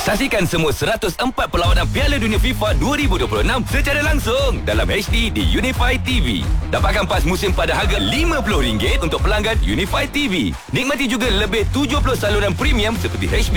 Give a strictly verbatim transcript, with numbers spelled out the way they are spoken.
Saksikan semua seratus empat perlawanan Piala Dunia FIFA dua ribu dua puluh enam secara langsung dalam H D di Unify T V. Dapatkan pas musim pada harga lima puluh ringgit untuk pelanggan Unify T V. Nikmati juga lebih tujuh puluh saluran premium seperti H B